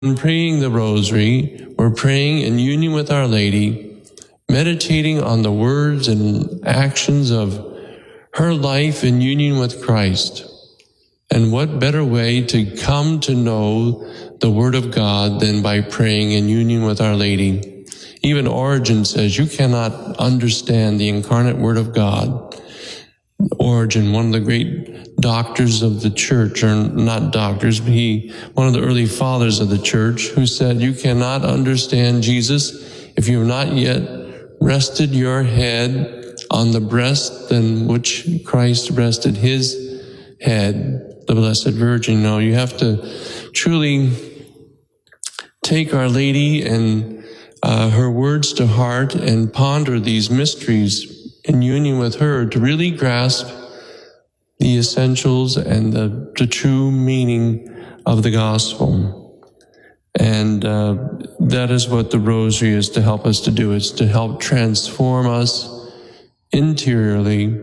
praying the rosary, we're praying in union with Our Lady, meditating on the words and actions of her life in union with Christ. And what better way to come to know the Word of God than by praying in union with Our Lady? Even Origen says you cannot understand the incarnate Word of God. Origen, one of the great doctors of the church, or not doctors, but one of the early fathers of the church, who said you cannot understand Jesus if you have not yet rested your head on the breast in which Christ rested his head, the Blessed Virgin. No, you have to truly take Our Lady and her words to heart and ponder these mysteries in union with her to really grasp the essentials and the true meaning of the gospel. And that is what the rosary is to help us to do. It's to help transform us interiorly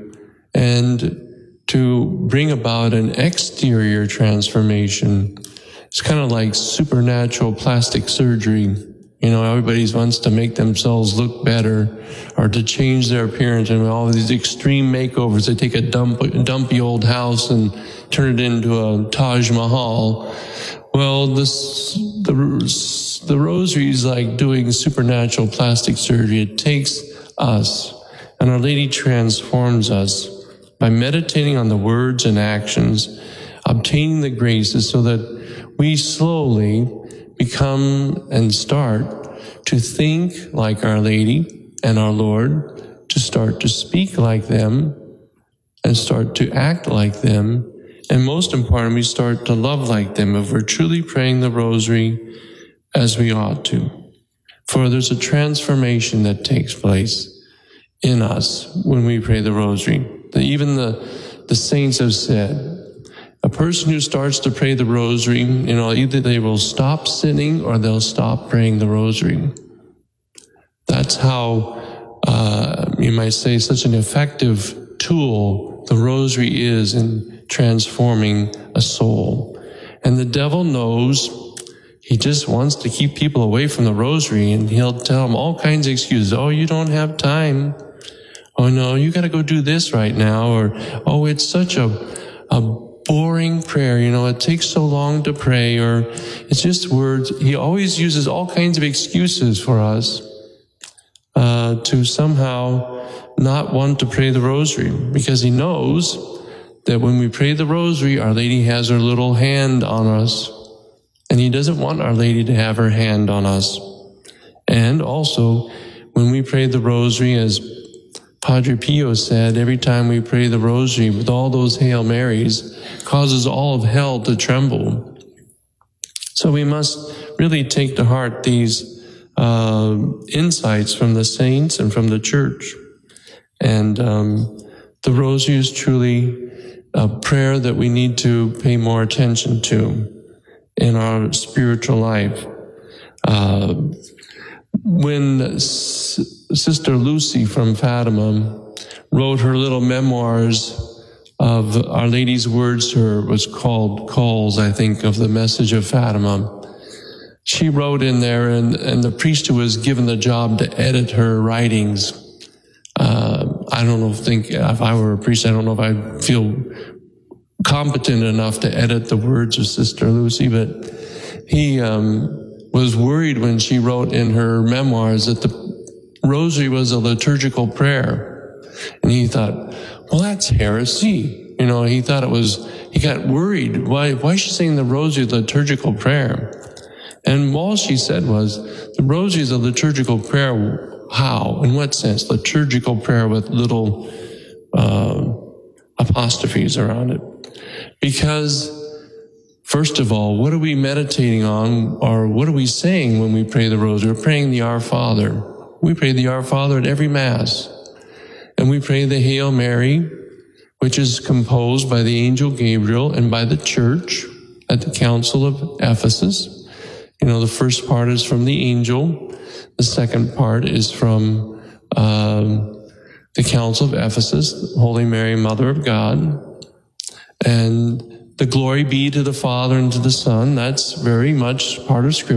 and to bring about an exterior transformation. It's kind of like supernatural plastic surgery. You know, everybody wants to make themselves look better or to change their appearance, and all these extreme makeovers. They take a dumpy old house and turn it into a Taj Mahal. Well, the rosary is like doing supernatural plastic surgery. It takes us, and Our Lady transforms us by meditating on the words and actions, obtaining the graces so that we slowly become and start to think like Our Lady and our Lord, to start to speak like them and start to act like them, and most importantly, start to love like them if we're truly praying the rosary as we ought to. For there's a transformation that takes place in us when we pray the rosary. Even the saints have said, a person who starts to pray the rosary, either they will stop sinning or they'll stop praying the rosary. That's how, you might say, such an effective tool the rosary is in transforming a soul. And the devil knows he just wants to keep people away from the rosary, and he'll tell them all kinds of excuses. Oh, you don't have time. Oh, no, you got to go do this right now. Or, oh, it's such a boring prayer, it takes so long to pray, or it's just words. He always uses all kinds of excuses for us to somehow not want to pray the rosary, because he knows that when we pray the rosary, Our Lady has her little hand on us, and he doesn't want Our Lady to have her hand on us. And also, when we pray the rosary, as Padre Pio said, every time we pray the rosary with all those Hail Marys, causes all of hell to tremble. So we must really take to heart these insights from the saints and from the church. And the rosary is truly a prayer that we need to pay more attention to in our spiritual life. When Sister Lucy from Fatima wrote her little memoirs of Our Lady's words to her, was called Calls, I think, of the Message of Fatima. She wrote in there, and the priest who was given the job to edit her writings, I don't think if I were a priest, I don't know if I'd feel competent enough to edit the words of Sister Lucy, but he was worried when she wrote in her memoirs that the rosary was a liturgical prayer. And he thought, well, that's heresy. He thought he got worried. Why is she saying the rosary is a liturgical prayer? And all she said was, the rosary is a liturgical prayer. How? In what sense? Liturgical prayer with little apostrophes around it. Because, first of all, what are we meditating on, or what are we saying when we pray the rosary? We're praying the Our Father. We pray the Our Father at every Mass. And we pray the Hail Mary, which is composed by the angel Gabriel and by the Church at the Council of Ephesus. The first part is from the angel. The second part is from the Council of Ephesus, Holy Mary, Mother of God. And The glory be to the Father and to the Son. That's very much part of Scripture.